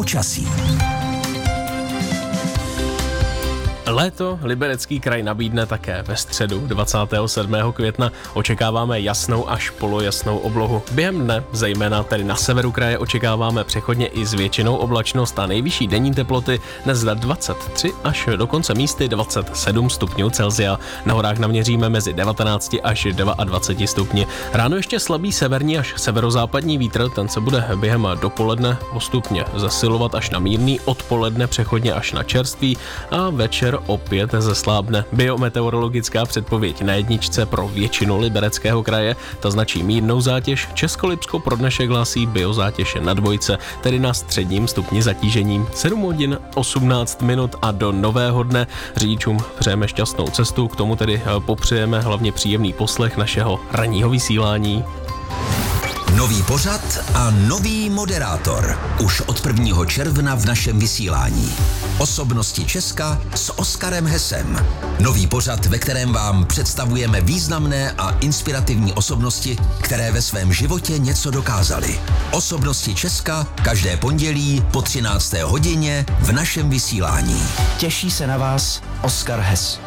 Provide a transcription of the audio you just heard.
Počasí. Léto Liberecký kraj nabídne také ve středu 27. května. Očekáváme jasnou až polojasnou oblohu. Během dne, zejména tedy na severu kraje, očekáváme přechodně i s většinou oblačnost a nejvyšší denní teploty dnes 23 až dokonce místy 27 stupňů Celsia. Na horách naměříme mezi 19 až 22 stupni. Ráno ještě slabý severní až severozápadní vítr, ten se bude během dopoledne postupně zesilovat až na mírný, odpoledne přechodně až na čerstvý a večer opět zeslábne. Biometeorologická předpověď na jedničce pro většinu Libereckého kraje, ta značí mírnou zátěž. Českolipsko pro dnešek hlásí biozátěž na dvojce, tedy na středním stupni zatížením. 7 hodin 18 minut a do nového dne řidičům přejeme šťastnou cestu, k tomu tedy popřejeme hlavně příjemný poslech našeho ranního vysílání. Nový pořad a nový moderátor. Už od 1. června v našem vysílání. Osobnosti Česka s Oskarem Hessem. Nový pořad, ve kterém vám představujeme významné a inspirativní osobnosti, které ve svém životě něco dokázaly. Osobnosti Česka každé pondělí po 13. hodině v našem vysílání. Těší se na vás Oskar Hess.